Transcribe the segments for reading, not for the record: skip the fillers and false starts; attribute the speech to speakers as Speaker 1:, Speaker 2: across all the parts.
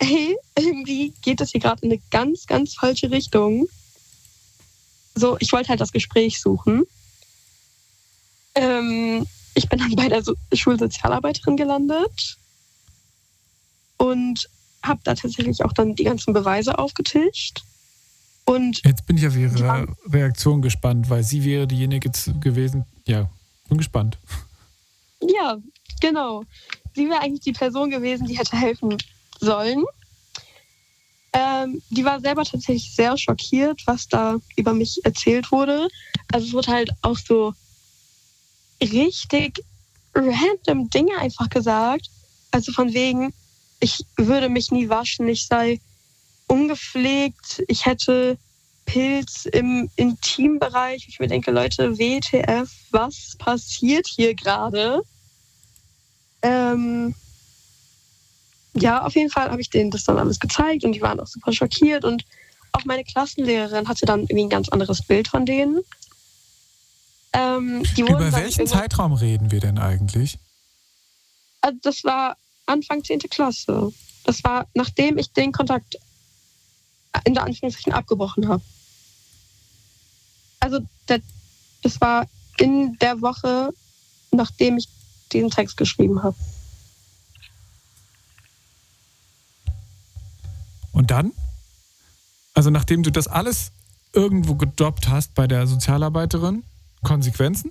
Speaker 1: hey, irgendwie geht das hier gerade in eine ganz, ganz falsche Richtung. So, ich wollte halt das Gespräch suchen. Ich bin dann bei der Schulsozialarbeiterin gelandet und habe da tatsächlich auch dann die ganzen Beweise aufgetischt. Und
Speaker 2: jetzt bin ich auf Ihre Reaktion gespannt, weil sie wäre diejenige gewesen. Ja, bin gespannt.
Speaker 1: Ja, genau. Sie wäre eigentlich die Person gewesen, die hätte helfen sollen. Die war selber tatsächlich sehr schockiert, was da über mich erzählt wurde. Also es wurde halt auch so richtig random Dinge einfach gesagt. Also von wegen, ich würde mich nie waschen, ich sei ungepflegt, ich hätte Pilz im Intimbereich. Ich mir denke, Leute, WTF, was passiert hier gerade? Ja, auf jeden Fall habe ich denen das dann alles gezeigt und die waren auch super schockiert und auch meine Klassenlehrerin hatte dann irgendwie ein ganz anderes Bild von denen.
Speaker 2: Über welchen Zeitraum reden wir denn eigentlich?
Speaker 1: Also das war Anfang 10. Klasse. Das war, nachdem ich den Kontakt in der Anführungszeichen abgebrochen habe. Also das war in der Woche, nachdem ich diesen Text geschrieben habe.
Speaker 2: Und dann? Also nachdem du das alles irgendwo gedroppt hast bei der Sozialarbeiterin, Konsequenzen?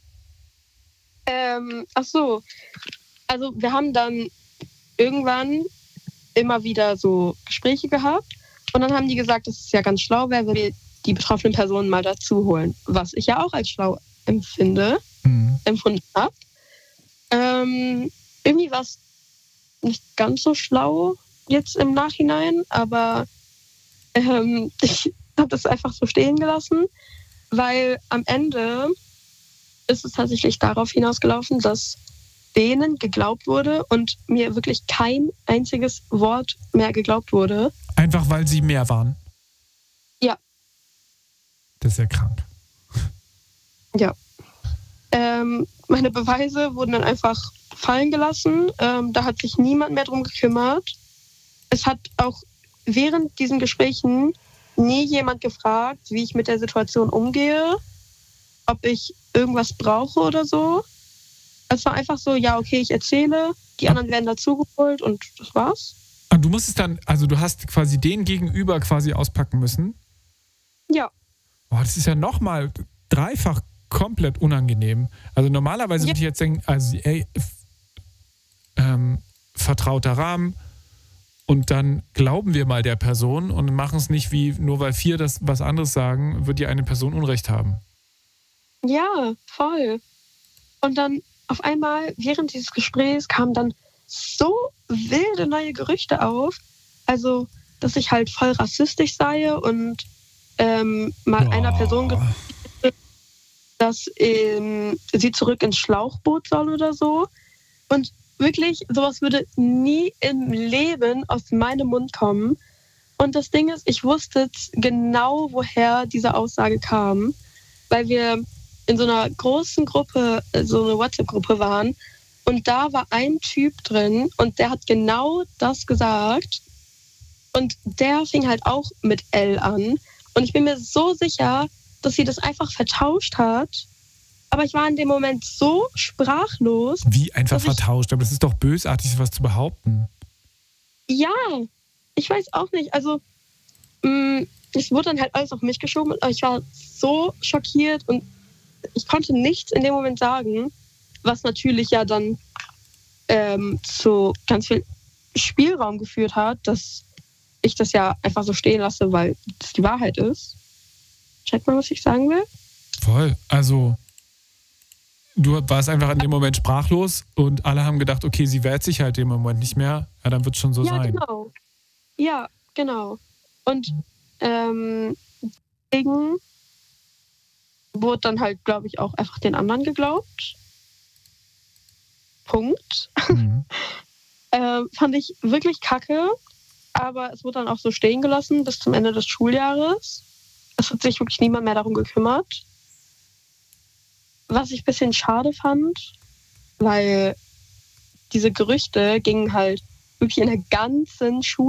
Speaker 1: Ach so. Also wir haben dann irgendwann immer wieder so Gespräche gehabt und dann haben die gesagt, dass es ja ganz schlau wäre, wenn wir die betroffenen Personen mal dazu holen. Was ich ja auch als schlau empfunden habe. Irgendwie war es nicht ganz so schlau jetzt im Nachhinein, aber ich habe das einfach so stehen gelassen, weil am Ende ist es tatsächlich darauf hinausgelaufen, dass denen geglaubt wurde und mir wirklich kein einziges Wort mehr geglaubt wurde.
Speaker 2: Einfach weil sie mehr waren?
Speaker 1: Ja.
Speaker 2: Das ist ja krank.
Speaker 1: Ja. Meine Beweise wurden dann einfach fallen gelassen. Da hat sich niemand mehr drum gekümmert. Es hat auch während diesen Gesprächen nie jemand gefragt, wie ich mit der Situation umgehe, ob ich irgendwas brauche oder so. Es war einfach so, ja, okay, ich erzähle, die anderen werden dazugeholt und das war's.
Speaker 2: Und du musstest dann, also du hast quasi den Gegenüber quasi auspacken müssen?
Speaker 1: Ja.
Speaker 2: Boah, das ist ja nochmal dreifach komplett unangenehm. Also normalerweise würde ich jetzt denken, also vertrauter Rahmen und dann glauben wir mal der Person und machen es nicht wie, nur weil 4 das was anderes sagen, wird die eine Person Unrecht haben.
Speaker 1: Ja, voll. Und dann auf einmal, während dieses Gesprächs, kamen dann so wilde neue Gerüchte auf. Also, dass ich halt voll rassistisch sei und mal einer Person gesagt, dass sie zurück ins Schlauchboot soll oder so. Und wirklich, sowas würde nie im Leben aus meinem Mund kommen. Und das Ding ist, ich wusste genau, woher diese Aussage kam, weil wir in so einer großen Gruppe, so eine WhatsApp-Gruppe waren. Und da war ein Typ drin und der hat genau das gesagt. Und der fing halt auch mit L an. Und ich bin mir so sicher, dass sie das einfach vertauscht hat. Aber ich war in dem Moment so sprachlos.
Speaker 2: Wie einfach vertauscht? Aber das ist doch bösartig, sowas zu behaupten.
Speaker 1: Ja, ich weiß auch nicht. Also, es wurde dann halt alles auf mich geschoben. Und ich war so schockiert und ich konnte nichts in dem Moment sagen, was natürlich ja dann zu ganz viel Spielraum geführt hat, dass ich das ja einfach so stehen lasse, weil das die Wahrheit ist. Checkt mal, was ich sagen will?
Speaker 2: Voll. Also, du warst einfach in dem Moment sprachlos und alle haben gedacht, okay, sie wehrt sich halt im Moment nicht mehr. Ja, dann wird es schon so sein.
Speaker 1: Genau. Ja, genau. Und deswegen wurde dann halt, glaube ich, auch einfach den anderen geglaubt. Punkt. Fand ich wirklich kacke, aber es wurde dann auch so stehen gelassen bis zum Ende des Schuljahres. Es hat sich wirklich niemand mehr darum gekümmert. Was ich ein bisschen schade fand, weil diese Gerüchte gingen halt wirklich in der ganzen Schule